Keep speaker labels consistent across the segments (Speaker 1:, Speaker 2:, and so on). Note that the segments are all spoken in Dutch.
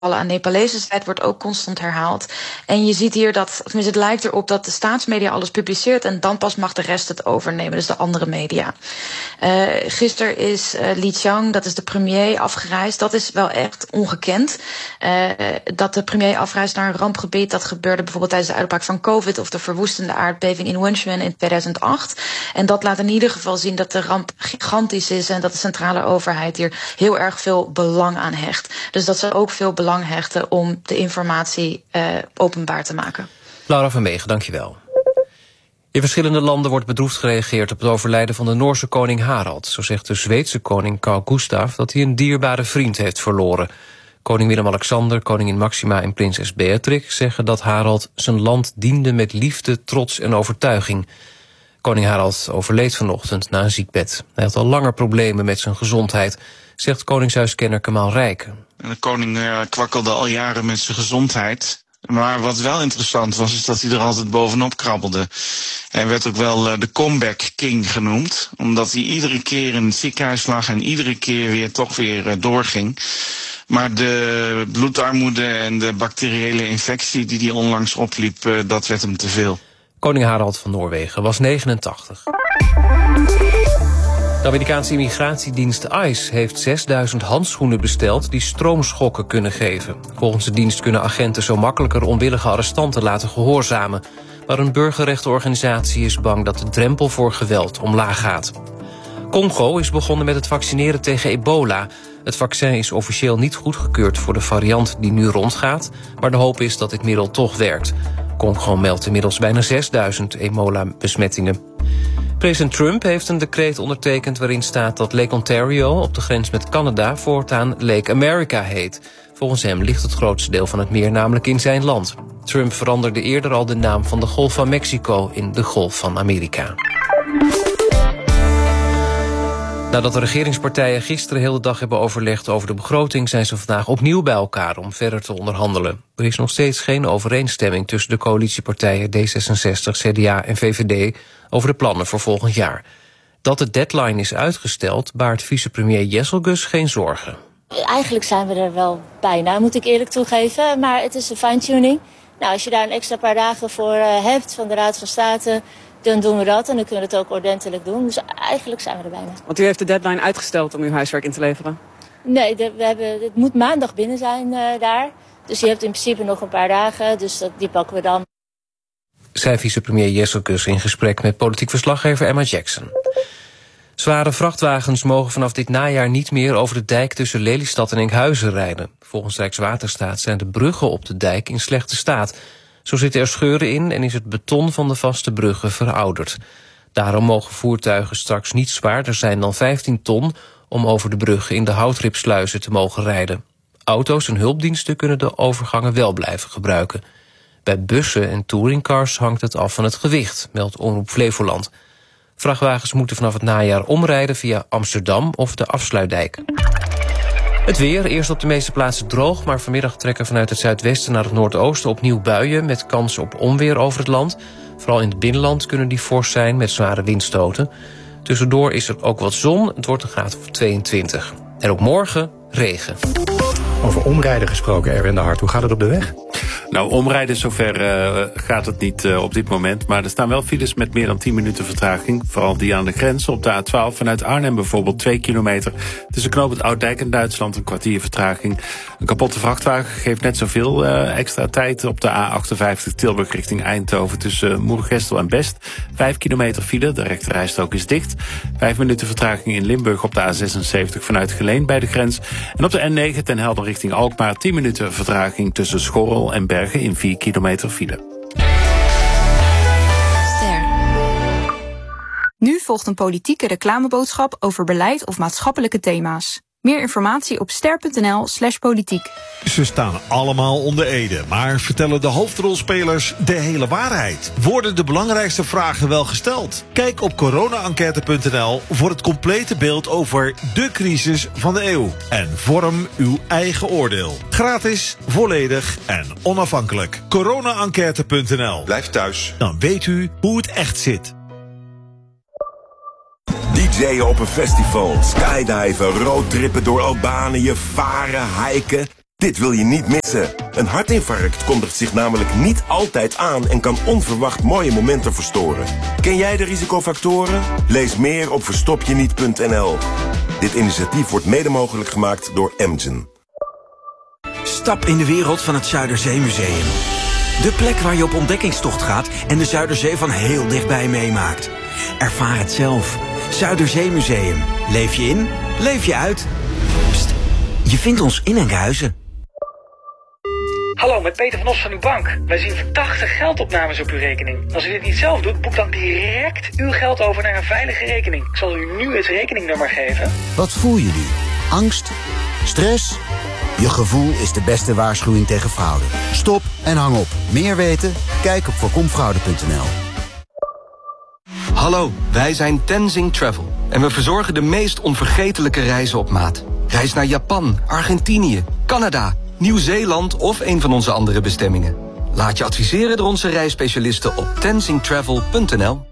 Speaker 1: aan Nepalese zijde wordt ook constant herhaald. En je ziet hier dat, tenminste het lijkt erop dat de staatsmedia alles publiceert en dan pas mag de rest het overnemen, dus de andere media. Gisteren is Li Qiang, dat is de premier, afgereisd. Dat is wel echt ongekend. Dat de premier afreist naar een rampgebied, dat gebeurde bijvoorbeeld tijdens de uitbraak van COVID of de verwoestende aardbeving in Wenchuan in 2008. En dat laat in ieder geval zien dat de ramp gigantisch is en dat de centrale overheid hier heel erg veel belang aan hecht. Dus dat ze ook veel belang hechten om de informatie openbaar te maken.
Speaker 2: Laura van Meegen, dankjewel. In verschillende landen wordt bedroefd gereageerd op het overlijden van de Noorse koning Harald. Zo zegt de Zweedse koning Carl Gustaf dat hij een dierbare vriend heeft verloren. Koning Willem-Alexander, koningin Maxima en prinses Beatrix zeggen dat Harald zijn land diende met liefde, trots en overtuiging. Koning Harald overleed vanochtend na een ziekbed. Hij had al langer problemen met zijn gezondheid, zegt koningshuiskenner Kemal Rijken.
Speaker 3: De koning kwakkelde al jaren met zijn gezondheid. Maar wat wel interessant was, is dat hij er altijd bovenop krabbelde. Hij werd ook wel de comeback king genoemd. Omdat hij iedere keer in het ziekenhuis lag en iedere keer weer toch weer doorging. Maar de bloedarmoede en de bacteriële infectie die hij onlangs opliep, dat werd hem te veel.
Speaker 2: Koning Harald van Noorwegen was 89. De Amerikaanse immigratiedienst ICE heeft 6000 handschoenen besteld die stroomschokken kunnen geven. Volgens de dienst kunnen agenten zo makkelijker onwillige arrestanten laten gehoorzamen. Maar een burgerrechtenorganisatie is bang dat de drempel voor geweld omlaag gaat. Congo is begonnen met het vaccineren tegen ebola. Het vaccin is officieel niet goedgekeurd voor de variant die nu rondgaat, maar de hoop is dat dit middel toch werkt. Congo meldt inmiddels bijna 6000 ebola-besmettingen. President Trump heeft een decreet ondertekend waarin staat dat Lake Ontario op de grens met Canada voortaan Lake America heet. Volgens hem ligt het grootste deel van het meer namelijk in zijn land. Trump veranderde eerder al de naam van de Golf van Mexico in de Golf van Amerika. Nadat de regeringspartijen gisteren heel de dag hebben overlegd over de begroting, zijn ze vandaag opnieuw bij elkaar om verder te onderhandelen. Er is nog steeds geen overeenstemming tussen de coalitiepartijen D66, CDA en VVD over de plannen voor volgend jaar. Dat de deadline is uitgesteld, baart vicepremier Jesselgus geen zorgen.
Speaker 4: Eigenlijk zijn we er wel bijna, moet ik eerlijk toegeven, maar het is een fine-tuning. Nou, als je daar een extra paar dagen voor hebt van de Raad van State, dan doen we dat en dan kunnen we het ook ordentelijk doen. Dus eigenlijk zijn we er bijna.
Speaker 5: Want u heeft de deadline uitgesteld om uw huiswerk in te leveren?
Speaker 4: Nee, het moet maandag binnen zijn daar. Dus je hebt in principe nog een paar dagen, dus die pakken we dan.
Speaker 2: Zei vicepremier Jesselgus in gesprek met politiek verslaggever Emma Jackson. Zware vrachtwagens mogen vanaf dit najaar niet meer over de dijk tussen Lelystad en Enkhuizen rijden. Volgens Rijkswaterstaat zijn de bruggen op de dijk in slechte staat. Zo zitten er scheuren in en is het beton van de vaste bruggen verouderd. Daarom mogen voertuigen straks niet zwaarder zijn dan 15 ton... om over de bruggen in de houtripsluizen te mogen rijden. Auto's en hulpdiensten kunnen de overgangen wel blijven gebruiken. Bij bussen en touringcars hangt het af van het gewicht, meldt Omroep Flevoland. Vrachtwagens moeten vanaf het najaar omrijden via Amsterdam of de Afsluitdijk. Het weer, eerst op de meeste plaatsen droog, maar vanmiddag trekken vanuit het zuidwesten naar het noordoosten opnieuw buien met kans op onweer over het land. Vooral in het binnenland kunnen die fors zijn met zware windstoten. Tussendoor is er ook wat zon, het wordt een graad of 22. En ook morgen regen.
Speaker 6: Over omrijden gesproken, Erwin de Hart, hoe gaat het op de weg?
Speaker 7: Nou, omrijden zover gaat het niet op dit moment. Maar er staan wel files met meer dan 10 minuten vertraging. Vooral die aan de grens. Op de A12 vanuit Arnhem bijvoorbeeld 2 kilometer. Tussen knooppunt Ouddijk en Duitsland een kwartier vertraging. Een kapotte vrachtwagen geeft net zoveel extra tijd op de A58 Tilburg richting Eindhoven. Tussen Moergestel en Best. 5 kilometer file, de rechterrijstrook is dicht. 5 minuten vertraging in Limburg op de A76 vanuit Geleen bij de grens. En op de N9 ten Helder richting Alkmaar 10 minuten vertraging tussen Schorrel en Bergen in 4 kilometer file.
Speaker 8: Nu volgt een politieke reclameboodschap over beleid of maatschappelijke thema's. Meer informatie op ster.nl/politiek.
Speaker 9: Ze staan allemaal onder ede, maar vertellen de hoofdrolspelers de hele waarheid? Worden de belangrijkste vragen wel gesteld? Kijk op corona-enquête.nl voor het complete beeld over de crisis van de eeuw. En vorm uw eigen oordeel. Gratis, volledig en onafhankelijk. corona-enquête.nl.
Speaker 10: Blijf thuis.
Speaker 9: Dan weet u hoe het echt zit.
Speaker 10: DJ'en op een festival, skydiven, roadtrippen door Albanië, varen, hiken. Dit wil je niet missen. Een hartinfarct kondigt zich namelijk niet altijd aan en kan onverwacht mooie momenten verstoren. Ken jij de risicofactoren? Lees meer op verstopjeniet.nl. Dit initiatief wordt mede mogelijk gemaakt door Amgen.
Speaker 11: Stap in de wereld van het Zuiderzeemuseum. De plek waar je op ontdekkingstocht gaat en de Zuiderzee van heel dichtbij meemaakt. Ervaar het zelf. Zuiderzeemuseum. Leef je in, leef je uit. Pst, je vindt ons in Enkhuizen.
Speaker 12: Hallo, met Peter van Os van uw bank. Wij zien verdachte geldopnames op uw rekening. Als u dit niet zelf doet, boek dan direct uw geld over naar een veilige rekening. Ik zal u nu het rekeningnummer geven.
Speaker 13: Wat voel je nu? Angst? Stress? Je gevoel is de beste waarschuwing tegen fraude. Stop en hang op. Meer weten? Kijk op voorkomfraude.nl.
Speaker 14: Hallo, wij zijn Tenzing Travel. En we verzorgen de meest onvergetelijke reizen op maat. Reis naar Japan, Argentinië, Canada, Nieuw-Zeeland of een van onze andere bestemmingen. Laat je adviseren door onze reisspecialisten op tenzingtravel.nl.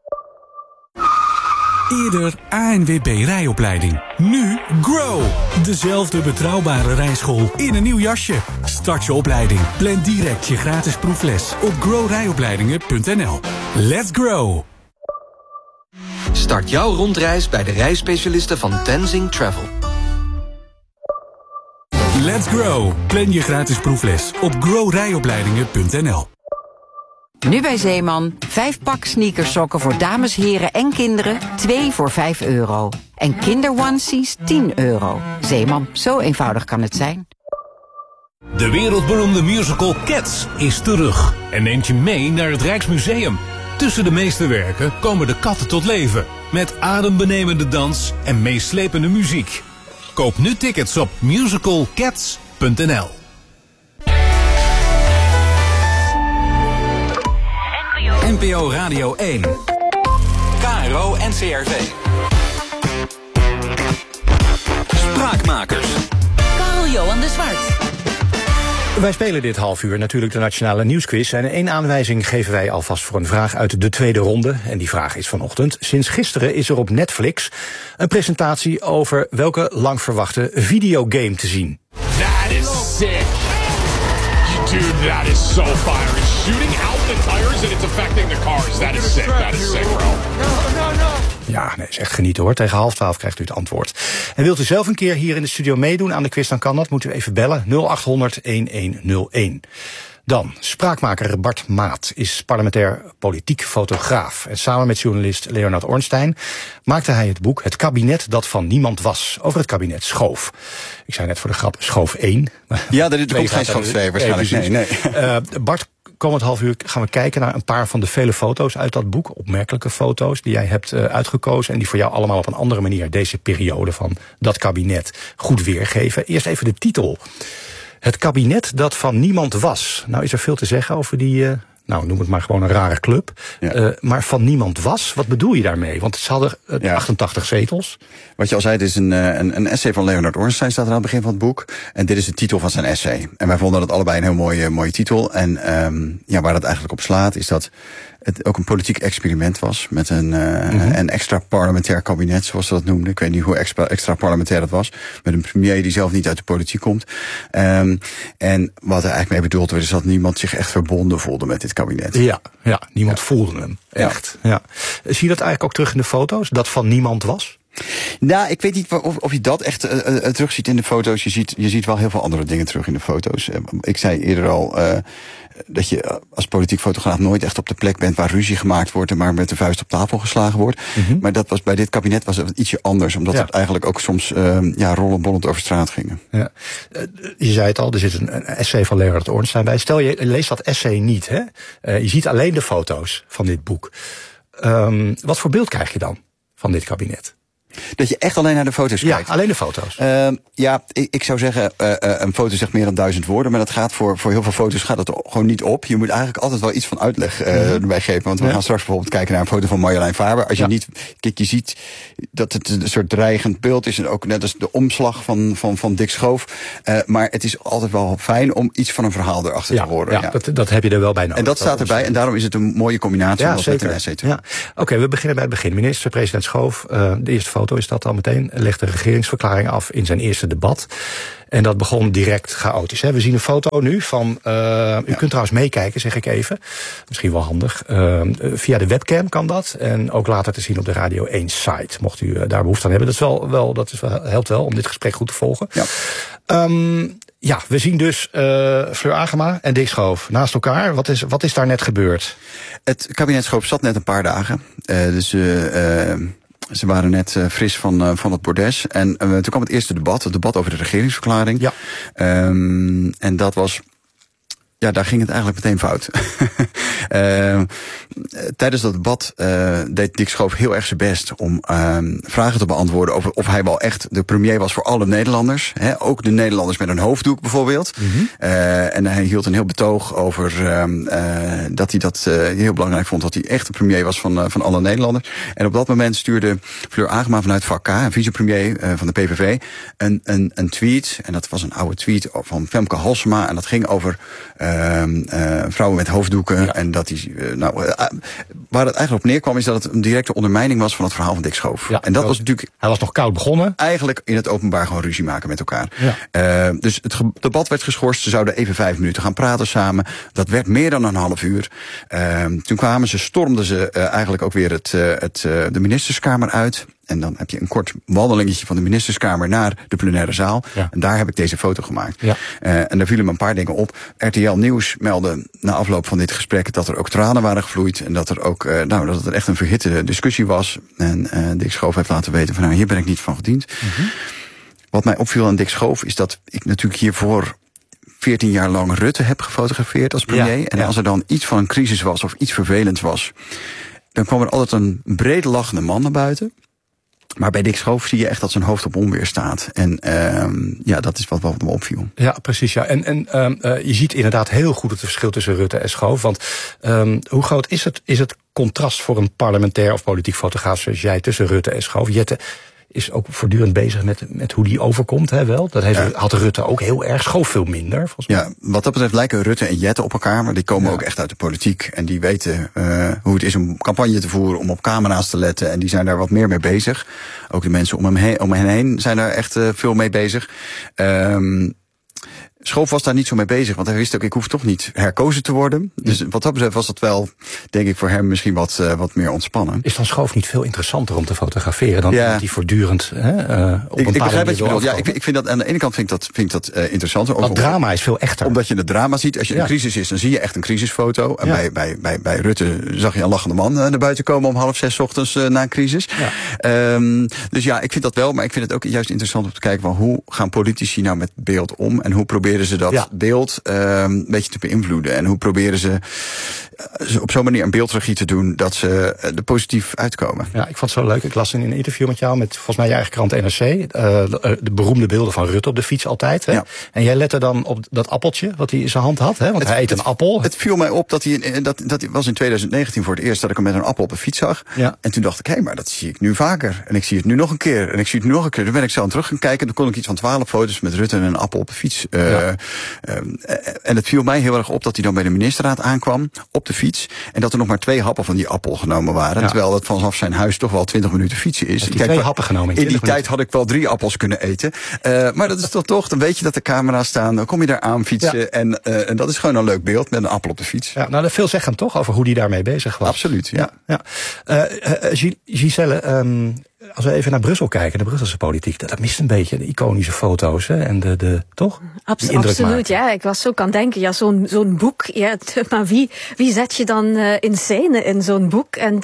Speaker 15: Eerder ANWB rijopleiding. Nu Grow. Dezelfde betrouwbare rijschool in een nieuw jasje. Start je opleiding. Plan direct je gratis proefles op growrijopleidingen.nl. Let's grow.
Speaker 14: Start jouw rondreis bij de reisspecialisten van Tenzing Travel.
Speaker 15: Let's grow. Plan je gratis proefles op growrijopleidingen.nl.
Speaker 16: Nu bij Zeeman, 5 pak sneakersokken voor dames, heren en kinderen, 2 voor €5. En kinderonesies €10. Zeeman, zo eenvoudig kan het zijn.
Speaker 17: De wereldberoemde musical Cats is terug en neemt je mee naar het Rijksmuseum. Tussen de meesterwerken komen de katten tot leven, met adembenemende dans en meeslepende muziek. Koop nu tickets op musicalcats.nl.
Speaker 18: NPO Radio 1. KRO NCRV. Spraakmakers.
Speaker 19: Carl-Johan de Zwart.
Speaker 6: Wij spelen dit half uur natuurlijk de Nationale Nieuwsquiz. En 1 aanwijzing geven wij alvast voor een vraag uit de tweede ronde. En die vraag is vanochtend. Sinds gisteren is er op Netflix een presentatie over welke lang verwachte videogame te zien.
Speaker 20: That is sick. Dude, that is so fire. It's shooting out the tires and it's affecting the cars. That is sick. That is sick, bro. No.
Speaker 6: Ja, nee, is echt genieten hoor. Tegen 11:30 krijgt u het antwoord. En wilt u zelf een keer hier in de studio meedoen aan de quiz, dan kan dat. Moet u even bellen 0800-1101. Dan, spraakmaker Bart Maat is parlementair politiek fotograaf. En samen met journalist Leonard Ornstein maakte hij het boek Het kabinet dat van niemand was. Over het kabinet Schoof. Ik zei net voor de grap Schoof 1.
Speaker 21: Ja, er komt geen Schoof 2 waarschijnlijk. Nee.
Speaker 6: Bart, komend half uur gaan we kijken naar een paar van de vele foto's uit dat boek. Opmerkelijke foto's die jij hebt uitgekozen. En die voor jou allemaal op een andere manier deze periode van dat kabinet goed weergeven. Eerst even de titel. Het kabinet dat van niemand was. Nou is er veel te zeggen over die, noem het maar gewoon een rare club. Ja. Maar van niemand was, wat bedoel je daarmee? Want ze hadden 88 zetels.
Speaker 21: Wat je al zei, het is een essay van Leonard Ornstein, staat er aan het begin van het boek. En dit is de titel van zijn essay. En wij vonden dat allebei een heel mooie titel. En waar dat eigenlijk op slaat, is dat het ook een politiek experiment was. Met een extra parlementair kabinet, zoals ze dat noemden. Ik weet niet hoe extra parlementair dat was. Met een premier die zelf niet uit de politiek komt. En wat er eigenlijk mee bedoeld werd, is dat niemand zich echt verbonden voelde met dit kabinet.
Speaker 6: Ja, niemand voelde hem. Echt. Ja. Zie je dat eigenlijk ook terug in de foto's? Dat van niemand was?
Speaker 21: Nou, ik weet niet of je dat echt terugziet in de foto's. Je ziet wel heel veel andere dingen terug in de foto's. Ik zei eerder al dat je als politiek fotograaf nooit echt op de plek bent waar ruzie gemaakt wordt en maar met de vuist op tafel geslagen wordt. Mm-hmm. Maar dat was bij dit kabinet was het ietsje anders, omdat het eigenlijk ook soms rollenbollend over straat gingen. Ja.
Speaker 6: Je zei het al, er zit een essay van Leonard Ornstein bij. Stel je leest dat essay niet, hè? Je ziet alleen de foto's van dit boek. Wat voor beeld krijg je dan van dit kabinet?
Speaker 21: Dat je echt alleen naar de foto's kijkt.
Speaker 6: Ja, alleen de foto's.
Speaker 21: Ik zou zeggen, een foto zegt meer dan 1000 woorden. Maar dat gaat voor heel veel foto's gaat dat gewoon niet op. Je moet eigenlijk altijd wel iets van uitleg erbij geven. Want we gaan straks bijvoorbeeld kijken naar een foto van Marjolein Faber. Als je niet... Kijk, je ziet dat het een soort dreigend beeld is. En ook net als de omslag van Dick Schoof. Maar het is altijd wel fijn om iets van een verhaal erachter te horen.
Speaker 6: Ja, dat heb je er wel bij nodig.
Speaker 21: En dat staat erbij. En daarom is het een mooie combinatie.
Speaker 6: Ja, zeker. Oké, we beginnen bij het begin. Minister-president Schoof, de eerste foto foto is dat dan meteen, legt de regeringsverklaring af in zijn eerste debat. En dat begon direct chaotisch. We zien een foto nu van... U kunt trouwens meekijken, zeg ik even. Misschien wel handig. Via de webcam kan dat. En ook later te zien op de Radio 1 site. Mocht u daar behoefte aan hebben. Dat helpt wel om dit gesprek goed te volgen. Ja. We zien dus Fleur Agema en Dick Schoof naast elkaar. Wat is daar net gebeurd?
Speaker 21: Het kabinet Schoof zat net een paar dagen. Ze waren net fris van het bordes. En toen kwam het eerste debat. Het debat over de regeringsverklaring. Ja. En dat was... Ja, daar ging het eigenlijk meteen fout. Tijdens dat debat deed Dick Schoof heel erg zijn best om vragen te beantwoorden over of hij wel echt de premier was voor alle Nederlanders. Ook de Nederlanders met een hoofddoek bijvoorbeeld. Mm-hmm. En hij hield een heel betoog over dat hij dat heel belangrijk vond, dat hij echt de premier was van alle Nederlanders. En op dat moment stuurde Fleur Agema vanuit vak K, een vicepremier van de PVV, een tweet. En dat was een oude tweet van Femke Halsema. En dat ging over vrouwen met hoofddoeken. Ja. En dat die, waar het eigenlijk op neerkwam is dat het een directe ondermijning was van het verhaal van Dick Schoof. Ja, en dat was natuurlijk...
Speaker 6: Hij was nog koud begonnen.
Speaker 21: Eigenlijk in het openbaar gewoon ruzie maken met elkaar. Ja. Dus het debat werd geschorst. Ze zouden even 5 minuten gaan praten samen. Dat werd meer dan een half uur. Toen stormden ze eigenlijk ook weer de ministerskamer uit. En dan heb je een kort wandelingetje van de ministerskamer naar de plenaire zaal. Ja. En daar heb ik deze foto gemaakt. Ja. En daar vielen me een paar dingen op. RTL Nieuws meldde na afloop van dit gesprek dat er ook tranen waren gevloeid. En dat er ook dat het echt een verhitte discussie was. En Dick Schoof heeft laten weten van hier ben ik niet van gediend. Mm-hmm. Wat mij opviel aan Dick Schoof is dat ik natuurlijk hiervoor 14 jaar lang Rutte heb gefotografeerd als premier. Ja. En als er dan iets van een crisis was of iets vervelends was, dan kwam er altijd een breed lachende man naar buiten. Maar bij Dick Schoof zie je echt dat zijn hoofd op onweer staat. En dat is wat me opviel.
Speaker 6: Ja, precies. Ja. En je ziet inderdaad heel goed het verschil tussen Rutte en Schoof. Want hoe groot is het contrast voor een parlementair of politiek fotograaf zoals jij tussen Rutte en Schoof? Jette is ook voortdurend bezig met hoe die overkomt, wel. Dat had Rutte ook heel erg, Schoof veel minder, volgens mij.
Speaker 21: Ja, wat dat betreft lijken Rutte en Jette op elkaar, maar die komen ook echt uit de politiek. En die weten hoe het is om campagne te voeren, om op camera's te letten. En die zijn daar wat meer mee bezig. Ook de mensen om hen heen zijn daar echt veel mee bezig. Schoof was daar niet zo mee bezig, want hij wist ook, ik hoef toch niet herkozen te worden. Dus wat dat betreft was dat wel, denk ik, voor hem misschien wat meer ontspannen.
Speaker 6: Is dan Schoof niet veel interessanter om te fotograferen dan iemand die voortdurend
Speaker 21: ik begrijp wat je bedoelt. Ja, ik vind dat aan de ene kant vind ik dat interessanter.
Speaker 6: Dat drama is veel echter.
Speaker 21: Omdat je het drama ziet. Als je een crisis is, dan zie je echt een crisisfoto. En bij Rutte zag je een lachende man naar buiten komen om 5:30 ochtends na een crisis. Ja. Dus ja, ik vind dat wel, maar ik vind het ook juist interessant om te kijken van hoe gaan politici nou met beeld om en hoe proberen ze dat beeld een beetje te beïnvloeden. En hoe proberen ze op zo'n manier een beeldregie te doen dat ze er positief uitkomen.
Speaker 6: Ja, ik vond het zo leuk. Ik las in een interview met jou met volgens mij je eigen krant NRC. De beroemde beelden van Rutte op de fiets altijd. Hè? Ja. En jij lette dan op dat appeltje wat hij in zijn hand had. Hè? Want hij eet een appel.
Speaker 21: Het viel mij op dat was in 2019 voor het eerst dat ik hem met een appel op de fiets zag. Ja. En toen dacht ik, maar dat zie ik nu vaker. En ik zie het nu nog een keer. En ik zie het nu nog een keer. Toen ben ik zo aan terug gaan kijken. Toen kon ik iets van 12 foto's met Rutte en een appel op de fiets. En het viel mij heel erg op dat hij dan bij de ministerraad aankwam op de fiets. En dat er nog maar 2 happen van die appel genomen waren. Ja. Terwijl dat vanaf zijn huis toch wel 20 minuten fietsen is.
Speaker 6: Kijk, 2 happen genomen
Speaker 21: in die tijd had ik wel 3 appels kunnen eten. Maar dat is toch, dan weet je dat de camera's staan. Dan kom je daar aan fietsen. Ja. En dat is gewoon een leuk beeld met een appel op de fiets.
Speaker 6: Ja, nou, dat veel zeggen toch over hoe die daarmee bezig was.
Speaker 21: Absoluut, ja.
Speaker 6: Giselle, als we even naar Brussel kijken, de Brusselse politiek, dat mist een beetje de iconische foto's, hè? En toch?
Speaker 1: Absoluut, ja. Ik was ook aan het denken, zo'n boek, maar wie zet je dan in scène in zo'n boek? En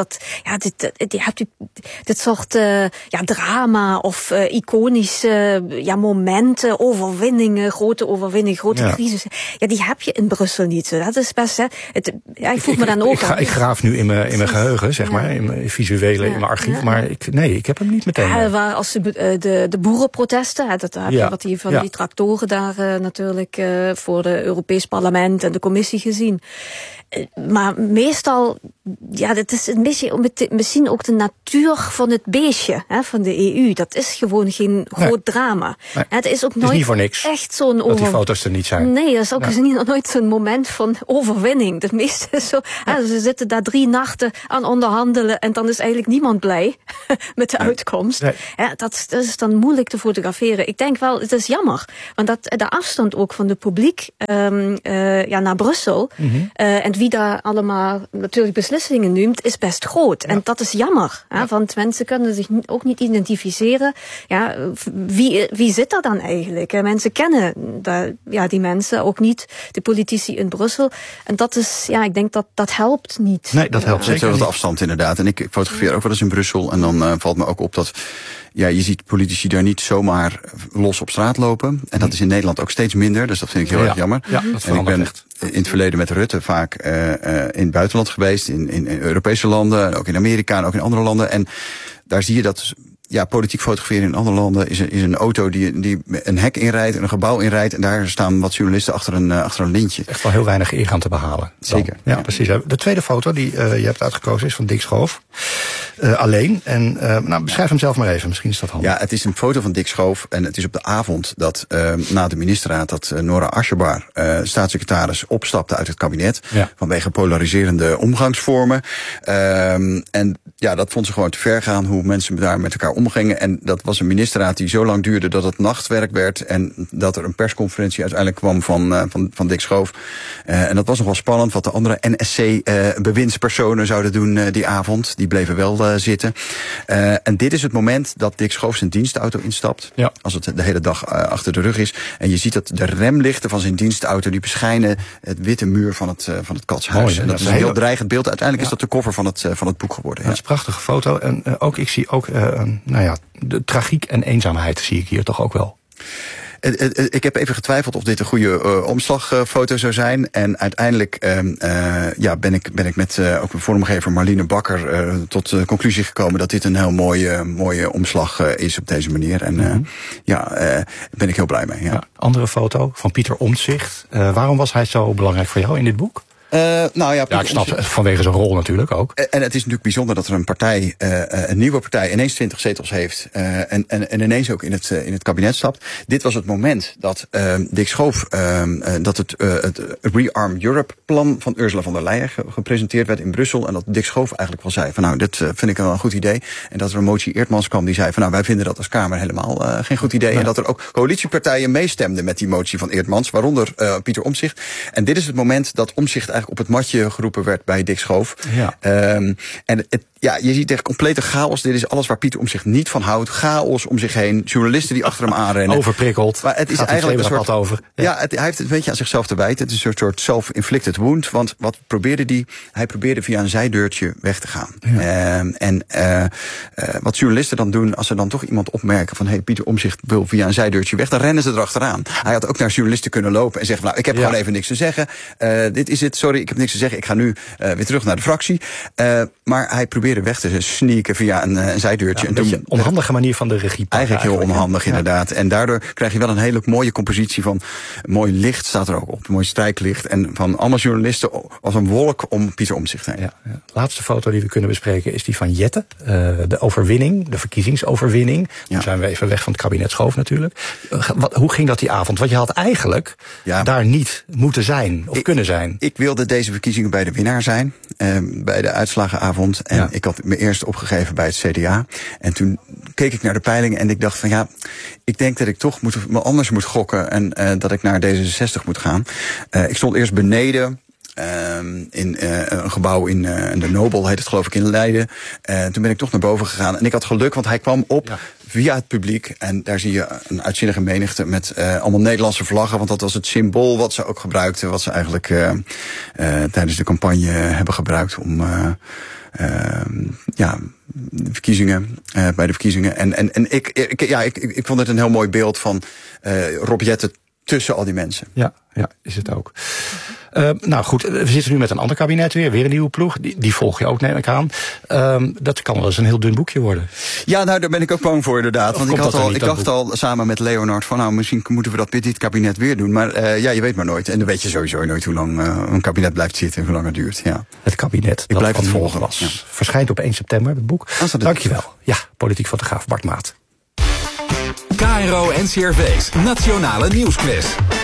Speaker 1: dit soort drama of iconische momenten, overwinningen, grote crisis. Ja, die heb je in Brussel niet. Dat is best, ik voel me dan ook
Speaker 6: ik graaf nu in mijn geheugen, zeg maar, in mijn visuele, in mijn archief, maar ik heb hem niet meteen.
Speaker 1: Ja, als de boerenprotesten, dat heb je wat die van die tractoren daar natuurlijk voor het Europees Parlement en de Commissie gezien. Maar meestal, dat is een beetje misschien ook de natuur van het beestje, van de EU. Dat is gewoon geen groot drama.
Speaker 6: Nee.
Speaker 1: Het is ook nooit
Speaker 6: niet voor niks
Speaker 1: echt zo'n
Speaker 6: dat die foto's er niet zijn.
Speaker 1: Nee, dat is ook nooit zo'n moment van overwinning. Het meeste is zo, ze zitten daar 3 nachten aan onderhandelen en dan is eigenlijk niemand blij. met de uitkomst. Nee. Ja, dat is dan moeilijk te fotograferen. Ik denk wel, het is jammer. Want dat de afstand ook van het publiek naar Brussel... en wie daar allemaal natuurlijk beslissingen neemt, is best groot. Ja. En dat is jammer. Ja. Want mensen kunnen zich ook niet identificeren. Ja, wie zit daar dan eigenlijk? Mensen kennen die mensen ook niet, de politici in Brussel. En dat is, ik denk dat helpt niet.
Speaker 21: Nee, dat helpt zeker wat afstand inderdaad. En ik fotografeer ook wel eens in Brussel. En dan valt me ook op dat je ziet politici daar niet zomaar los op straat lopen. En dat is in Nederland ook steeds minder. Dus dat vind ik heel erg jammer. Ja, dat en ik ben echt in het verleden met Rutte vaak in het buitenland geweest. In Europese landen, ook in Amerika en ook in andere landen. En daar zie je dat politiek fotograferen in andere landen is een auto die een hek inrijdt en een gebouw inrijdt. En daar staan wat journalisten achter een lintje.
Speaker 6: Echt wel heel weinig eer aan te behalen.
Speaker 21: Zeker.
Speaker 6: Ja, precies. De tweede foto die je hebt uitgekozen is van Dick Schoof. Alleen. En beschrijf hem zelf maar even. Misschien is dat handig.
Speaker 21: Ja, het is een foto van Dick Schoof. En het is op de avond dat na de ministerraad dat Nora Asjebar, staatssecretaris, opstapte uit het kabinet. Ja. Vanwege polariserende omgangsvormen. En dat vond ze gewoon te ver gaan hoe mensen daar met elkaar omgingen. En dat was een ministerraad die zo lang duurde dat het nachtwerk werd. En dat er een persconferentie uiteindelijk kwam van Dick Schoof. En dat was nog wel spannend wat de andere NSC-bewindspersonen zouden doen die avond. Die bleven wel zitten. En dit is het moment dat Dick Schoof zijn dienstauto instapt. Ja. Als het de hele dag achter de rug is. En je ziet dat de remlichten van zijn dienstauto die beschijnen het witte muur van het Katshuis. Mooi, en dat is een heel dreigend beeld. Uiteindelijk is dat de cover van het boek geworden.
Speaker 6: Dat is een prachtige foto. En ik zie ook de tragiek en eenzaamheid zie ik hier toch ook wel.
Speaker 21: Ik heb even getwijfeld of dit een goede omslagfoto zou zijn. En uiteindelijk ben ik met ook mijn vormgever Marlene Bakker tot de conclusie gekomen dat dit een heel mooie omslag is op deze manier. En daar ben ik heel blij mee. Ja.
Speaker 6: Andere foto van Pieter Omtzigt. Waarom was hij zo belangrijk voor jou in dit boek? Ik snap vanwege zijn rol natuurlijk ook.
Speaker 21: En het is natuurlijk bijzonder dat er een partij, een nieuwe partij, ineens 20 zetels heeft en ineens ook in het kabinet stapt. Dit was het moment dat Dick Schoof, dat het Rearm Europe plan van Ursula von der Leyen gepresenteerd werd in Brussel. En dat Dick Schoof eigenlijk wel zei van dit vind ik wel een goed idee. En dat er een motie Eertmans kwam die zei van wij vinden dat als Kamer helemaal geen goed idee. Nee. En dat er ook coalitiepartijen meestemden met die motie van Eertmans, waaronder Pieter Omtzigt. En dit is het moment dat Omtzigt eigenlijk op het matje geroepen werd bij Dick Schoof. Ja. Je ziet echt complete chaos. Dit is alles waar Pieter Omtzigt niet van houdt. Chaos om zich heen. Journalisten die achter hem aanrennen.
Speaker 6: Overprikkeld.
Speaker 21: Maar het is eigenlijk een soort over. Ja, hij heeft het een beetje aan zichzelf te wijten. Het is een soort self-inflicted wound. Want wat probeerde hij? Hij probeerde via een zijdeurtje weg te gaan. Ja. Wat journalisten dan doen, als ze dan toch iemand opmerken van Pieter Omtzigt wil via een zijdeurtje weg, dan rennen ze erachteraan. Hij had ook naar journalisten kunnen lopen en zeggen ik heb gewoon even niks te zeggen. Dit is het, sorry, ik heb niks te zeggen. Ik ga nu weer terug naar de fractie. Maar hij probeerde weg te sneaken via een zijdeurtje.
Speaker 6: Ja, een onhandige manier van de regie.
Speaker 21: Eigenlijk heel onhandig, inderdaad. En daardoor krijg je wel een hele mooie compositie van mooi licht staat er ook op. Mooi strijklicht. En van allemaal journalisten als een wolk om Pieter Omtzigt heen.
Speaker 6: Ja. Laatste foto die we kunnen bespreken is die van Jette. De overwinning, de verkiezingsoverwinning. Dan zijn we even weg van het kabinet Schoof natuurlijk. Hoe ging dat die avond? Want je had eigenlijk daar niet moeten zijn of kunnen zijn.
Speaker 21: Ik wilde deze verkiezingen bij de winnaar zijn. Bij de uitslagenavond. En ik had me eerst opgegeven bij het CDA. En toen keek ik naar de peilingen en ik dacht van ik denk dat ik toch me anders moet gokken. En dat ik naar D66 moet gaan. Ik stond eerst beneden. In een gebouw in de Nobel, heet het geloof ik, in Leiden. Toen ben ik toch naar boven gegaan. En ik had geluk, want hij kwam op via het publiek. En daar zie je een uitzinnige menigte met allemaal Nederlandse vlaggen. Want dat was het symbool wat ze ook gebruikten. Wat ze eigenlijk tijdens de campagne hebben gebruikt om de verkiezingen, bij de verkiezingen. En ik vond het een heel mooi beeld van Rob Jetten tussen al die mensen.
Speaker 6: Ja, is het ook. Goed, we zitten nu met een ander kabinet weer een nieuwe ploeg. Die volg je ook, neem ik aan. Dat kan wel eens een heel dun boekje worden.
Speaker 21: Ja, daar ben ik ook bang voor inderdaad. Want ik dacht al samen met Leonard van misschien moeten we dat met dit kabinet weer doen. Maar je weet maar nooit. En dan weet je sowieso nooit hoe lang een kabinet blijft zitten en hoe lang het duurt. Ja.
Speaker 6: Het kabinet.
Speaker 21: Ik blijf het volgen.
Speaker 6: Verschijnt op 1 september, het boek. Dankjewel. Ja, politiek fotograaf Bart Maat.
Speaker 18: KRO NCRV's Nationale Nieuwsquiz.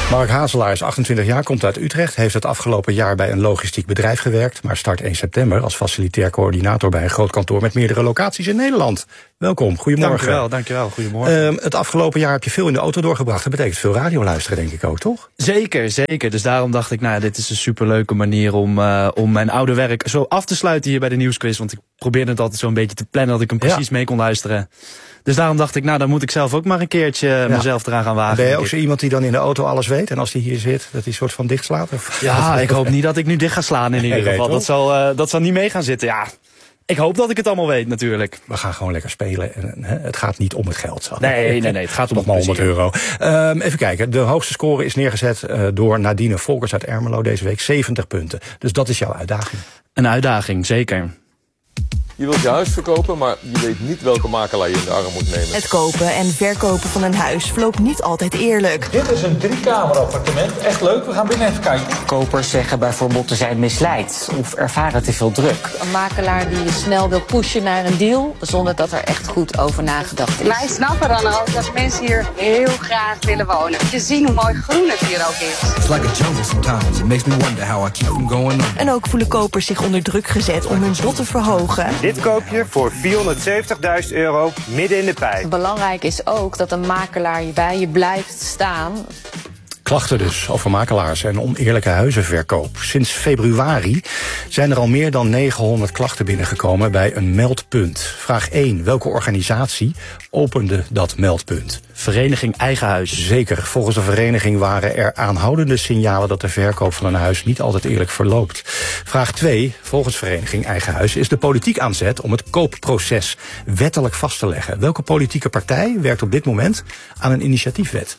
Speaker 6: Mark Hazelaar is 28 jaar, komt uit Utrecht. Heeft het afgelopen jaar bij een logistiek bedrijf gewerkt, maar start 1 september als facilitair coördinator bij een groot kantoor met meerdere locaties in Nederland. Welkom, goedemorgen.
Speaker 3: Dankjewel, goedemorgen.
Speaker 6: Het afgelopen jaar heb je veel in de auto doorgebracht. Dat betekent veel radio luisteren, denk ik ook, toch?
Speaker 3: Zeker. Dus daarom dacht ik, dit is een superleuke manier om mijn oude werk zo af te sluiten hier bij de Nieuwsquiz. Want ik probeerde het altijd zo'n beetje te plannen dat ik hem precies mee kon luisteren. Dus daarom dacht ik, dan moet ik zelf ook maar een keertje mezelf eraan gaan wagen.
Speaker 6: Ben je ook zo iemand die dan in de auto alles weet en als hij hier zit, dat hij soort van dicht slaat? Of?
Speaker 3: Ja, ik hoop niet dat ik nu dicht ga slaan in ieder geval. Dat zal niet mee gaan zitten, ja. Ik hoop dat ik het allemaal weet, natuurlijk.
Speaker 6: We gaan gewoon lekker spelen. En, het gaat niet om het geld.
Speaker 3: Nee. Het gaat om
Speaker 6: nog maar €100. Even kijken. De hoogste score is neergezet door Nadine Volkers uit Ermelo deze week. 70 punten. Dus dat is jouw uitdaging.
Speaker 3: Een uitdaging, zeker.
Speaker 22: Je wilt je huis verkopen, maar je weet niet welke makelaar je in de arm moet nemen.
Speaker 23: Het kopen en verkopen van een huis verloopt niet altijd eerlijk.
Speaker 24: Dit is een 3-kamer appartement. Echt leuk, we gaan binnen even kijken.
Speaker 25: Kopers zeggen bijvoorbeeld te zijn misleid of ervaren te veel druk.
Speaker 26: Een makelaar die je snel wil pushen naar een deal, zonder dat er echt goed over nagedacht is.
Speaker 27: Wij snappen dan ook dat mensen hier heel graag willen wonen. Je ziet hoe mooi groen het hier ook is.
Speaker 28: It's like a jungle sometimes. It makes me wonder how I keep from going on.
Speaker 23: En ook voelen kopers zich onder druk gezet om hun bod te verhogen.
Speaker 29: Dit koop je voor €470.000 midden in de pijp.
Speaker 26: Belangrijk is ook dat een makelaar bij je blijft staan.
Speaker 6: Klachten dus over makelaars en oneerlijke huizenverkoop. Sinds februari zijn er al meer dan 900 klachten binnengekomen bij een meldpunt. Vraag 1. Welke organisatie opende dat meldpunt?
Speaker 3: Vereniging Eigen Huis.
Speaker 6: Zeker. Volgens de vereniging waren er aanhoudende signalen dat de verkoop van een huis niet altijd eerlijk verloopt. Vraag 2. Volgens Vereniging Eigen Huis is de politiek aan zet om het koopproces wettelijk vast te leggen. Welke politieke partij werkt op dit moment aan een initiatiefwet?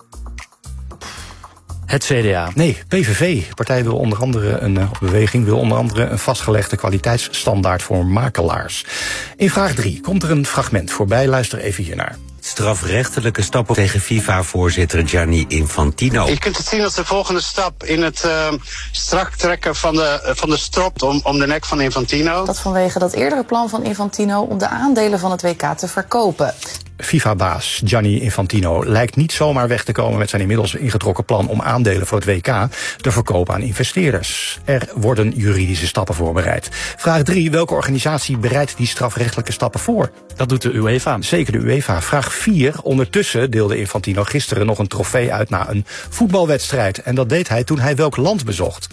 Speaker 3: Het CDA.
Speaker 6: Nee, PVV. De partij wil onder andere een vastgelegde kwaliteitsstandaard voor makelaars. In vraag 3 komt er een fragment voorbij. Luister even hiernaar.
Speaker 30: Strafrechtelijke stappen tegen FIFA-voorzitter Gianni Infantino.
Speaker 31: Je kunt het zien als de volgende stap in het strak trekken van de strop om de nek van Infantino.
Speaker 26: Dat vanwege dat eerdere plan van Infantino om de aandelen van het WK te verkopen.
Speaker 6: FIFA-baas Gianni Infantino lijkt niet zomaar weg te komen met zijn inmiddels ingetrokken plan om aandelen voor het WK te verkopen aan investeerders. Er worden juridische stappen voorbereid. Vraag 3. Welke organisatie bereidt die strafrechtelijke stappen voor?
Speaker 3: Dat doet de UEFA.
Speaker 6: Zeker de UEFA. Vraag 4. Ondertussen deelde Infantino gisteren nog een trofee uit na een voetbalwedstrijd. En dat deed hij toen hij welk land bezocht?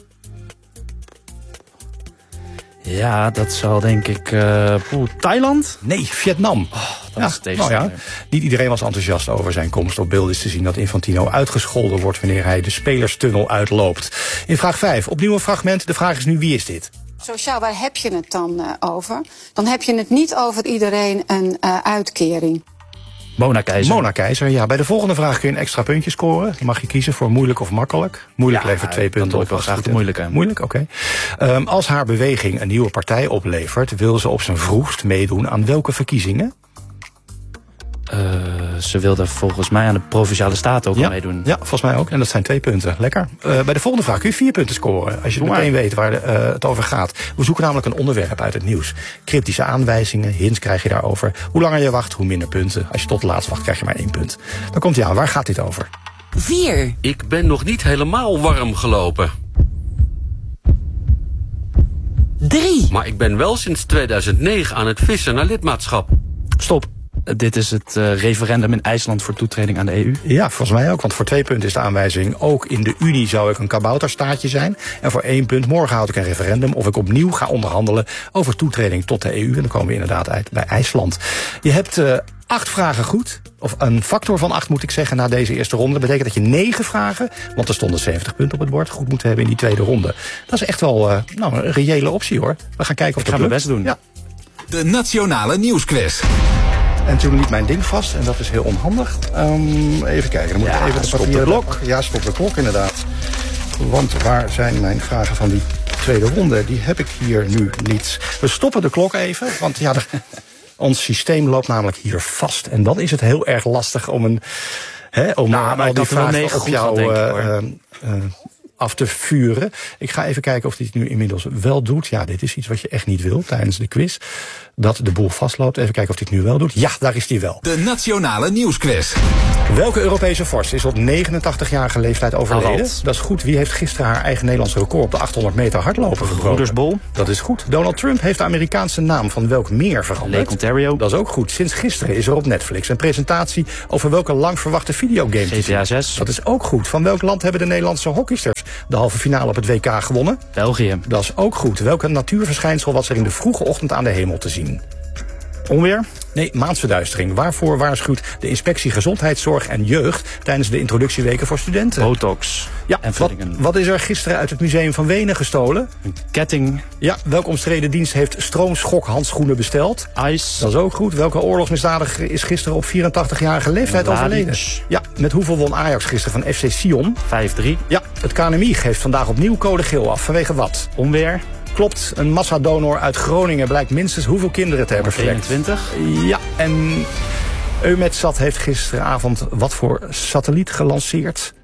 Speaker 3: Ja, dat zal denk ik Thailand?
Speaker 6: Nee, Vietnam. Niet iedereen was enthousiast over zijn komst. Op beeld is te zien dat Infantino uitgescholden wordt wanneer hij de spelerstunnel uitloopt. In vraag 5, opnieuw een fragment. De vraag is nu, wie is dit?
Speaker 32: Sociaal, waar heb je het dan over? Dan heb je het niet over iedereen een uitkering.
Speaker 6: Mona Keizer, ja. Bij de volgende vraag kun je een extra puntje scoren. Dan mag je kiezen voor moeilijk of makkelijk. Moeilijk levert 2 punten op.
Speaker 3: Ik wel graag de moeilijke.
Speaker 6: Moeilijk, oké. Als haar beweging een nieuwe partij oplevert, wil ze op zijn vroegst meedoen aan welke verkiezingen?
Speaker 3: Ze wilde volgens mij aan de Provinciale Staten ook meedoen.
Speaker 6: Ja, volgens mij ook. En dat zijn 2 punten. Lekker. Bij de volgende vraag kun je 4 punten scoren. Als je meteen weet waar het over gaat. We zoeken namelijk een onderwerp uit het nieuws. Cryptische aanwijzingen, hints krijg je daarover. Hoe langer je wacht, hoe minder punten. Als je tot de laatst wacht, krijg je maar 1 punt. Dan komt hij aan. Waar gaat dit over?
Speaker 33: 4. Ik ben nog niet helemaal warm gelopen.
Speaker 26: 3.
Speaker 33: Maar ik ben wel sinds 2009 aan het vissen naar lidmaatschap.
Speaker 3: Stop. Dit is het referendum in IJsland voor toetreding aan de EU.
Speaker 6: Ja, volgens mij ook. Want voor 2 punten is de aanwijzing: ook in de Unie zou ik een kabouterstaatje zijn. En voor 1 punt, morgen houd ik een referendum of ik opnieuw ga onderhandelen over toetreding tot de EU. En dan komen we inderdaad uit bij IJsland. Je hebt 8 vragen goed. Of een factor van 8 moet ik zeggen na deze eerste ronde. Dat betekent dat je 9 vragen, want er stonden 70 punten op het bord, goed moet hebben in die tweede ronde. Dat is echt wel een reële optie hoor. We gaan kijken of dat lukt.
Speaker 3: Ik ga mijn best doen.
Speaker 6: Ja.
Speaker 18: De Nationale Nieuwsquiz.
Speaker 6: En toen liep mijn ding vast en dat is heel onhandig. Even kijken, dan moet ik even de papieren klok. Ja, stop de klok inderdaad. Want waar zijn mijn vragen van die tweede ronde? Die heb ik hier nu niet. We stoppen de klok even, want ja, ons systeem loopt namelijk hier vast. En dan is het heel erg lastig om al die vragen op jou af te vuren. Ik ga even kijken of hij het nu inmiddels wel doet. Ja, dit is iets wat je echt niet wil tijdens de quiz. Dat de boel vastloopt. Even kijken of hij het nu wel doet. Ja, daar is hij wel.
Speaker 18: De Nationale Nieuwsquiz.
Speaker 6: Welke Europese vorst is op 89-jarige leeftijd overleden?
Speaker 3: Harald.
Speaker 6: Dat is goed. Wie heeft gisteren haar eigen Nederlandse record op de 800 meter hardlopen gebroken?
Speaker 3: Broedersbol.
Speaker 6: Dat is goed. Donald Trump heeft de Amerikaanse naam van welk meer veranderd?
Speaker 3: Lake Ontario.
Speaker 6: Dat is ook goed. Sinds gisteren is er op Netflix een presentatie over welke lang verwachte videogame te zien.
Speaker 3: GTA 6.
Speaker 6: Dat is ook goed. Van welk land hebben de Nederlandse hockeysters de halve finale op het WK gewonnen?
Speaker 3: België.
Speaker 6: Dat is ook goed. Welke natuurverschijnsel was er in de vroege ochtend aan de hemel te zien?
Speaker 3: Onweer?
Speaker 6: Nee, maansverduistering. Waarvoor waarschuwt de Inspectie Gezondheidszorg en Jeugd tijdens de introductieweken voor studenten?
Speaker 3: Botox.
Speaker 6: Ja,
Speaker 3: en
Speaker 6: wat is er gisteren uit het Museum van Wenen gestolen?
Speaker 3: Een ketting.
Speaker 6: Ja, welke omstreden dienst heeft stroomschokhandschoenen besteld?
Speaker 3: ICE.
Speaker 6: Dat is ook goed. Welke oorlogsmisdadiger is gisteren op 84-jarige leeftijd overleden? Ja, met hoeveel won Ajax gisteren van FC Sion?
Speaker 3: 5-3.
Speaker 6: Ja, het KNMI geeft vandaag opnieuw code geel af. Vanwege wat?
Speaker 3: Onweer.
Speaker 6: Klopt, een massadonor uit Groningen blijkt minstens hoeveel kinderen te hebben verwekt.
Speaker 3: 21.
Speaker 6: Ja, en EUMETSAT heeft gisteravond wat voor satelliet gelanceerd?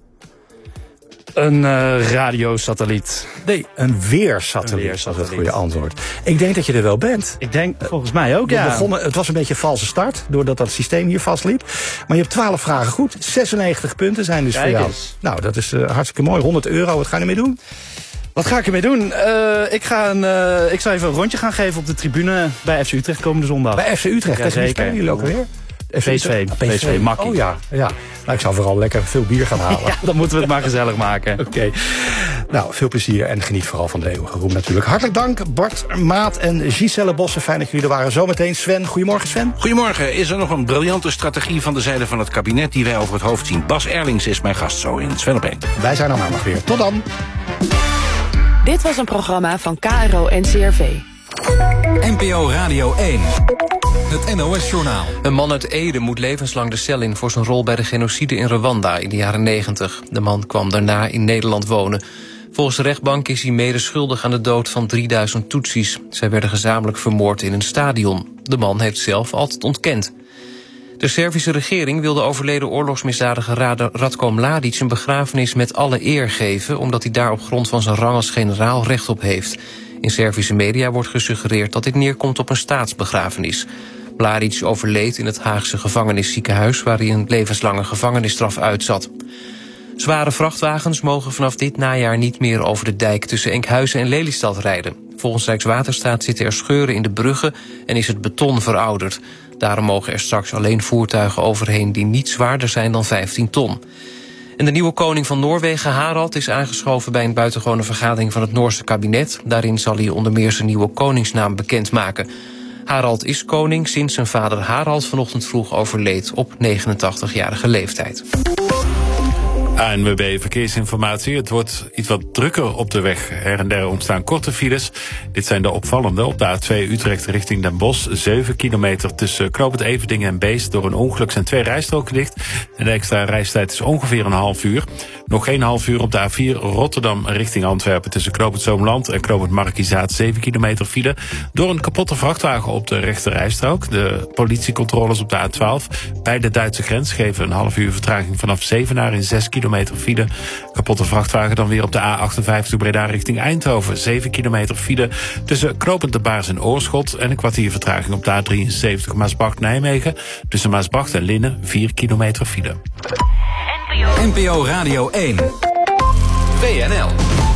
Speaker 3: Een radiosatelliet.
Speaker 6: Nee, een weersatelliet. Dat is het goede antwoord. Ik denk dat je er wel bent.
Speaker 3: Ik denk volgens mij ook, ja.
Speaker 6: Het was een beetje een valse start, doordat dat systeem hier vastliep. Maar je hebt 12 vragen goed. 96 punten zijn dus voor jou.
Speaker 3: Eens.
Speaker 6: Nou, dat is hartstikke mooi. €100. Wat ga je ermee doen?
Speaker 3: Wat ga ik ermee doen? Ik zal even een rondje gaan geven op de tribune bij FC Utrecht komende zondag.
Speaker 6: Bij FC Utrecht?
Speaker 3: Ja, zeker.
Speaker 6: Spelen jullie ook weer?
Speaker 3: PSV, makkie.
Speaker 6: Oh ja. Nou, ik zou vooral lekker veel bier gaan halen.
Speaker 3: Ja, dan moeten we het maar gezellig maken.
Speaker 6: Oké. Nou, veel plezier en geniet vooral van de eeuwige roem natuurlijk. Hartelijk dank Bart, Maat en Giselle Bossen. Fijn dat jullie er waren. Zometeen Sven. Goedemorgen Sven.
Speaker 2: Goedemorgen. Is er nog een briljante strategie van de zijde van het kabinet die wij over het hoofd zien? Bas Erlings is mijn gast zo in Sven op 1.
Speaker 6: Wij zijn er maandag weer. Tot dan.
Speaker 23: Dit was een programma van KRO-NCRV.
Speaker 18: NPO Radio 1. Het NOS-journaal.
Speaker 4: Een man uit Ede moet levenslang de cel in voor zijn rol bij de genocide in Rwanda in de jaren 90. De man kwam daarna in Nederland wonen. Volgens de rechtbank is hij mede schuldig aan de dood van 3000 Tutsis. Zij werden gezamenlijk vermoord in een stadion. De man heeft zelf altijd ontkend. De Servische regering wil de overleden oorlogsmisdadiger Ratko Mladic een begrafenis met alle eer geven, omdat hij daar op grond van zijn rang als generaal recht op heeft. In Servische media wordt gesuggereerd dat dit neerkomt op een staatsbegrafenis. Mladic overleed in het Haagse gevangenisziekenhuis, waar hij een levenslange gevangenisstraf uitzat. Zware vrachtwagens mogen vanaf dit najaar niet meer over de dijk tussen Enkhuizen en Lelystad rijden. Volgens Rijkswaterstaat zitten er scheuren in de bruggen en is het beton verouderd. Daarom mogen er straks alleen voertuigen overheen die niet zwaarder zijn dan 15 ton. En de nieuwe koning van Noorwegen, Harald, is aangeschoven bij een buitengewone vergadering van het Noorse kabinet. Daarin zal hij onder meer zijn nieuwe koningsnaam bekendmaken. Harald is koning sinds zijn vader Harald vanochtend vroeg overleed op 89-jarige leeftijd.
Speaker 5: ANWB Verkeersinformatie. Het wordt iets wat drukker op de weg. Her en der ontstaan korte files. Dit zijn de opvallende. Op de A2 Utrecht richting Den Bosch. 7 kilometer tussen Knoopend Everdingen en Beest. Door een ongeluk zijn 2 rijstroken dicht. En de extra reistijd is ongeveer een half uur. Nog geen half uur op de A4 Rotterdam richting Antwerpen. Tussen Knoopend Zoomland en Knoopend Markizaat. 7 kilometer file. Door een kapotte vrachtwagen op de rechter rijstrook. De politiecontroles op de A12 bij de Duitse grens geven een half uur vertraging vanaf Zevenaar in 6 kilometer file. Kapotte vrachtwagen dan weer op de A58 Breda richting Eindhoven. 7 kilometer file tussen Knopend de Baars en Oorschot. En een kwartier vertraging op de A73 Maasbracht-Nijmegen. Tussen Maasbracht en Linnen 4 kilometer file.
Speaker 18: NPO Radio 1. WNL.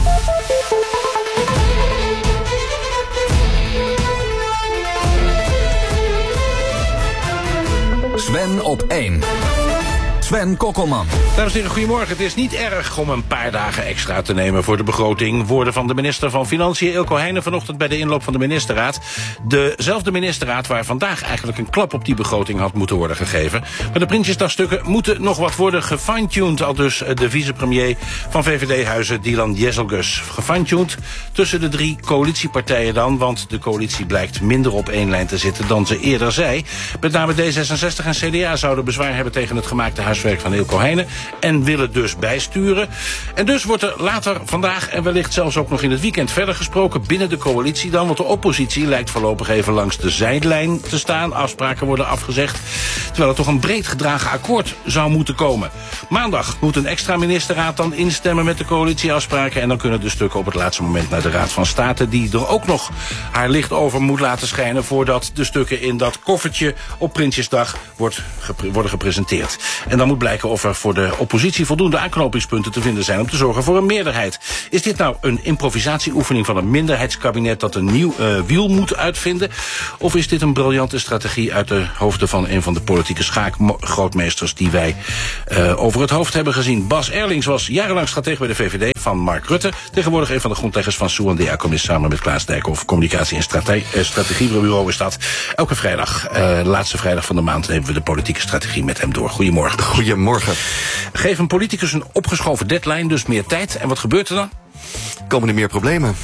Speaker 18: Sven op 1. Sven Kokkelman.
Speaker 2: Dames en heren, goedemorgen. Het is niet erg om een paar dagen extra te nemen voor de begroting. Woorden van de minister van Financiën, Eelco Heijnen, vanochtend bij de inloop van de ministerraad. Dezelfde ministerraad waar vandaag eigenlijk een klap op die begroting had moeten worden gegeven. Maar de Prinsjesdagstukken moeten nog wat worden gefine-tuned, al dus de vicepremier van VVD-huizen, Dylan Jezelgus. Gefine-tuned tussen de 3 coalitiepartijen dan, want de coalitie blijkt minder op één lijn te zitten dan ze eerder zei. Met name D66 en CDA zouden bezwaar hebben tegen het gemaakte huiswerk van Eelco Heijnen en willen dus bijsturen. En dus wordt er later vandaag en wellicht zelfs ook nog in het weekend verder gesproken binnen de coalitie dan, want de oppositie lijkt voorlopig even langs de zijlijn te staan. Afspraken worden afgezegd, terwijl er toch een breed gedragen akkoord zou moeten komen. Maandag moet een extra ministerraad dan instemmen met de coalitieafspraken en dan kunnen de stukken op het laatste moment naar de Raad van State, die er ook nog haar licht over moet laten schijnen voordat de stukken in dat koffertje op Prinsjesdag worden gepresenteerd. En dan moet blijken of er voor de oppositie voldoende aanknopingspunten te vinden zijn om te zorgen voor een meerderheid. Is dit nou een improvisatieoefening van een minderheidskabinet dat een nieuw wiel moet uitvinden? Of is dit een briljante strategie uit de hoofden van een van de politieke schaakgrootmeesters die wij over het hoofd hebben gezien? Bas Erlings was jarenlang stratege bij de VVD van Mark Rutte. Tegenwoordig een van de grondleggers van Soe&DA-commissie samen met Klaas Dijkhoff. Communicatie- en strategiebureau is dat. Elke vrijdag, de laatste vrijdag van de maand, nemen we de politieke strategie met hem door. Goedemorgen.
Speaker 7: Goedemorgen.
Speaker 2: Geef een politicus een opgeschoven deadline, dus meer tijd. En wat gebeurt er dan?
Speaker 7: Komen er meer problemen.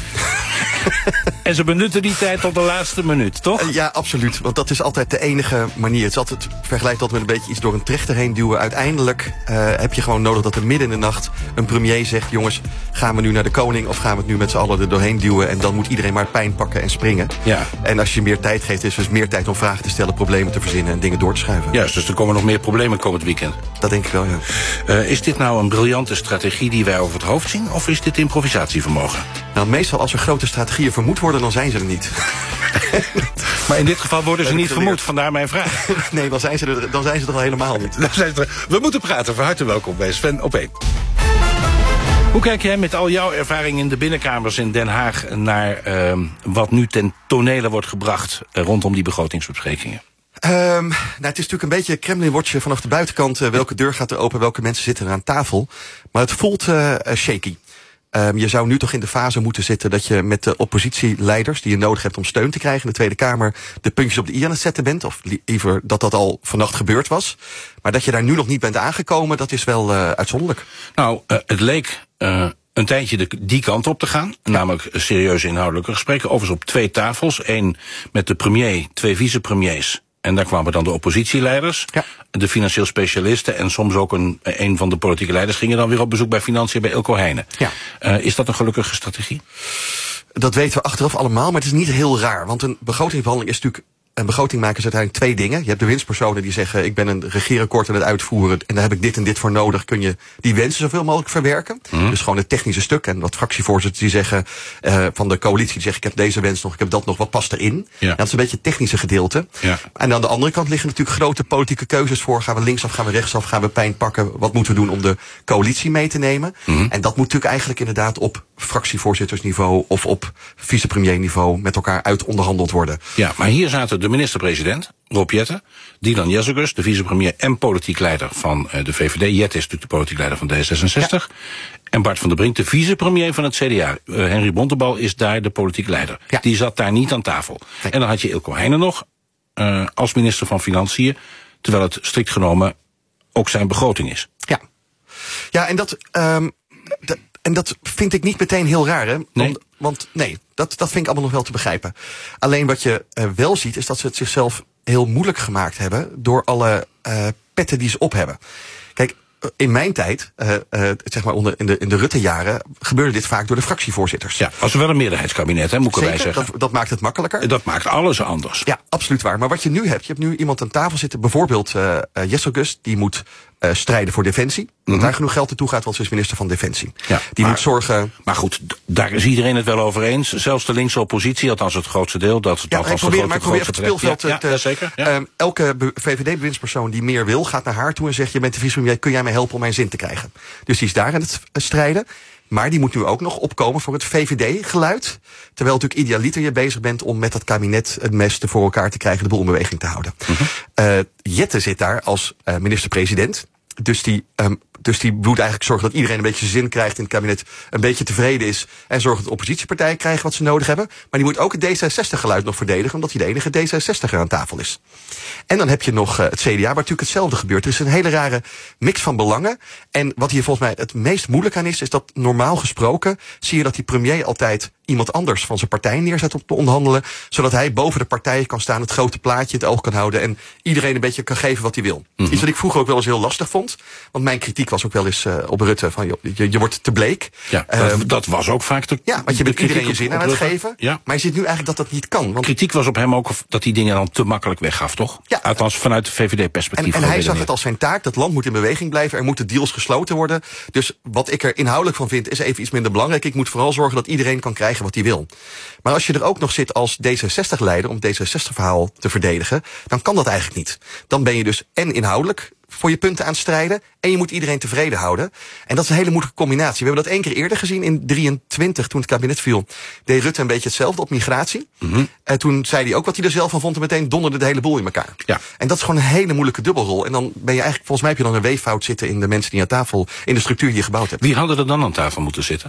Speaker 2: En ze benutten die tijd tot de laatste minuut, toch?
Speaker 7: Ja, absoluut. Want dat is altijd de enige manier. Het is altijd vergelijkt dat met een beetje iets door een trechter heen duwen. Uiteindelijk heb je gewoon nodig dat er midden in de nacht een premier zegt: jongens, gaan we nu naar de koning of gaan we het nu met z'n allen er doorheen duwen? En dan moet iedereen maar pijn pakken en springen.
Speaker 2: Ja.
Speaker 7: En als je meer tijd geeft, is dus meer tijd om vragen te stellen, problemen te verzinnen en dingen door te schuiven.
Speaker 2: Juist, dus er komen nog meer problemen komend weekend.
Speaker 7: Dat denk ik wel, ja.
Speaker 2: Is dit nou een briljante strategie die wij over het hoofd zien? Of is dit improvisatievermogen?
Speaker 7: Nou, meestal als er grote strategieën vermoed worden, dan zijn ze er niet.
Speaker 2: Maar in dit geval worden ze niet vermoed, vandaar mijn vraag.
Speaker 7: Nee, dan zijn ze er al helemaal niet.
Speaker 2: We moeten praten, van harte welkom bij Sven op 1. Hoe kijk jij met al jouw ervaring in de binnenkamers in Den Haag naar wat nu ten tonele wordt gebracht rondom die begrotingsbesprekingen?
Speaker 7: Nou, het is natuurlijk een beetje Kremlin-watchen vanaf de buitenkant. Welke deur gaat er open, welke mensen zitten er aan tafel. Maar het voelt shaky. Je zou nu toch in de fase moeten zitten dat je met de oppositieleiders die je nodig hebt om steun te krijgen in de Tweede Kamer de puntjes op de i aan het zetten bent. Of liever dat al vannacht gebeurd was. Maar dat je daar nu nog niet bent aangekomen, dat is wel uitzonderlijk.
Speaker 2: Nou, het leek een tijdje die kant op te gaan. Namelijk serieuze inhoudelijke gesprekken. Overigens op 2 tafels. 1 met de premier, 2 vicepremiers. En daar kwamen dan de oppositieleiders, de financieel specialisten en soms ook een van de politieke leiders gingen dan weer op bezoek bij Financiën bij Eelco Heijnen. Ja. Is dat een gelukkige strategie?
Speaker 7: Dat weten we achteraf allemaal, maar het is niet heel raar. Want een begrotingsbehandeling is natuurlijk... Een begroting maken is uiteindelijk 2 dingen. Je hebt de winstpersonen die zeggen: ik ben een regeerakkoord aan het uitvoeren en daar heb ik dit en dit voor nodig. Kun je die wensen zoveel mogelijk verwerken? Dus gewoon het technische stuk. En wat fractievoorzitters die zeggen van de coalitie, die zeggen: ik heb deze wens nog, ik heb dat nog, wat past erin? Ja. Dat is een beetje het technische gedeelte. Ja. En aan de andere kant liggen natuurlijk grote politieke keuzes voor. Gaan we linksaf, gaan we rechtsaf, gaan we pijn pakken? Wat moeten we doen om de coalitie mee te nemen? En dat moet natuurlijk eigenlijk inderdaad op fractievoorzittersniveau of op vicepremierniveau met elkaar uit onderhandeld worden.
Speaker 2: Ja, maar hier zaten de minister-president, Rob Jetten, Dylan Jezigus, de vicepremier en politiek leider van de VVD. Jetten is natuurlijk de politiek leider van D66. Ja. En Bart van der Brink, de vicepremier van het CDA. Henry Bontebal is daar de politiek leider. Ja. Die zat daar niet aan tafel. Nee. En dan had je Eelco Heijnen nog als minister van Financiën, terwijl het strikt genomen ook zijn begroting is.
Speaker 7: Ja, ja, en dat vind ik niet meteen heel raar, hè? Want nee, dat vind ik allemaal nog wel te begrijpen. Alleen wat je wel ziet, is dat ze het zichzelf heel moeilijk gemaakt hebben door alle petten die ze op hebben. Kijk, in mijn tijd, zeg maar in de Rutte-jaren, gebeurde dit vaak door de fractievoorzitters.
Speaker 2: Ja, was er wel een meerderheidskabinet, hè, moet ik erbij zeggen.
Speaker 7: Dat maakt het makkelijker.
Speaker 2: Dat maakt alles anders.
Speaker 7: Ja, absoluut waar. Maar wat je nu hebt, je hebt nu iemand aan tafel zitten, bijvoorbeeld Jezigus, die moet strijden voor Defensie. Dat daar genoeg geld naartoe gaat, want ze is minister van Defensie. Ja, die moet zorgen.
Speaker 2: Maar goed, daar is iedereen het wel over eens. Zelfs de linkse oppositie, althans het grootste deel. Dat
Speaker 7: ik probeer even het speelveld.
Speaker 2: Zeker. Ja.
Speaker 7: Elke VVD-bewindspersoon die meer wil, gaat naar haar toe en zegt: je bent de vicepremier, kun jij mij helpen om mijn zin te krijgen? Dus die is daar aan het strijden. Maar die moet nu ook nog opkomen voor het VVD-geluid. Terwijl natuurlijk idealiter je bezig bent om met dat kabinet het meeste voor elkaar te krijgen, de boel in beweging te houden. Jette zit daar als minister-president. Dus die Dus die moet eigenlijk zorgen dat iedereen een beetje zijn zin krijgt in het kabinet, een beetje tevreden is en zorgen dat de oppositiepartijen krijgen wat ze nodig hebben. Maar die moet ook het D66-geluid nog verdedigen, omdat hij de enige D66er aan tafel is. En dan heb je nog het CDA, waar natuurlijk hetzelfde gebeurt. Er is een hele rare mix van belangen. En wat hier volgens mij het meest moeilijk aan is dat normaal gesproken zie je dat die premier altijd iemand anders van zijn partij neerzet om te onderhandelen, zodat hij boven de partijen kan staan, het grote plaatje in het oog kan houden en iedereen een beetje kan geven wat hij wil. Mm-hmm. Iets wat ik vroeger ook wel eens heel lastig vond. Want mijn kritiek was ook wel eens op Rutte van je wordt te bleek.
Speaker 2: Ja, dat was ook vaak de
Speaker 7: want je bent iedereen je zin aan het geven.
Speaker 2: Ja.
Speaker 7: Maar je ziet nu eigenlijk dat niet kan. Want
Speaker 2: kritiek was op hem ook dat hij dingen dan te makkelijk weggaf, toch?
Speaker 7: Ja.
Speaker 2: Althans vanuit de VVD-perspectief.
Speaker 7: En hij zag het als zijn taak. Dat land moet in beweging blijven. Er moeten deals gesloten worden. Dus wat ik er inhoudelijk van vind is even iets minder belangrijk. Ik moet vooral zorgen dat iedereen kan krijgen wat hij wil. Maar als je er ook nog zit als D66-leider om het D66-verhaal te verdedigen, dan kan dat eigenlijk niet. Dan ben je dus en inhoudelijk voor je punten aan het strijden en je moet iedereen tevreden houden. En dat is een hele moeilijke combinatie. We hebben dat 1 keer eerder gezien in 23, toen het kabinet viel. Deed Rutte een beetje hetzelfde op migratie. Mm-hmm. En toen zei hij ook wat hij er zelf van vond en meteen donderde de hele boel in elkaar. Ja. En dat is gewoon een hele moeilijke dubbelrol. En dan ben je eigenlijk, volgens mij heb je dan een weeffout zitten in de mensen die aan tafel, in de structuur die je gebouwd hebt.
Speaker 2: Wie hadden er dan aan tafel moeten zitten?